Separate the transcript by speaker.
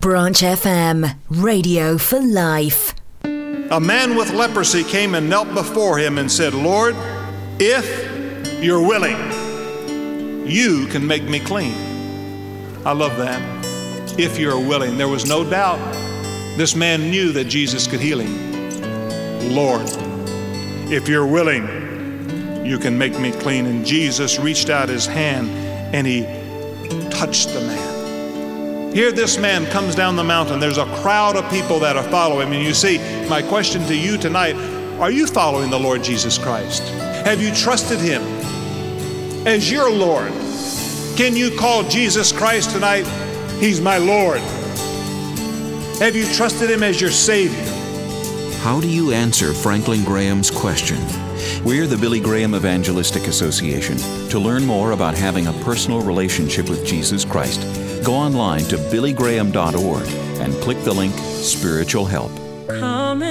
Speaker 1: Branch FM, radio for life.
Speaker 2: A man with leprosy came and knelt before him and said, "Lord, if you're willing, you can make me clean." I love that. If you're willing. There was no doubt. This man knew that Jesus could heal him. "Lord, if you're willing, you can make me clean." And Jesus reached out his hand and he touched the man. Here this man comes down the mountain. There's a crowd of people that are following him. And you see, my question to you tonight, are you following the Lord Jesus Christ? Have you trusted him as your Lord? Can you call Jesus Christ tonight, "He's my Lord"? Have you trusted him as your Savior?
Speaker 3: How do you answer Franklin Graham's question? We're the Billy Graham Evangelistic Association. To learn more about having a personal relationship with Jesus Christ, go online to billygraham.org and click the link Spiritual Help.